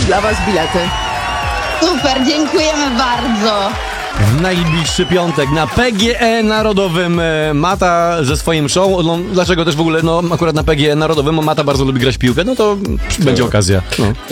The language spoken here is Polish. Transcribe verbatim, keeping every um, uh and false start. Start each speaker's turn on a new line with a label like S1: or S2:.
S1: dla was bilety.
S2: Super, dziękujemy bardzo.
S3: W najbliższy piątek na P G E Narodowym e, Mata ze swoim show. No, dlaczego też w ogóle, no akurat na P G E Narodowym Mata bardzo lubi grać w piłkę, no to będzie okazja. No.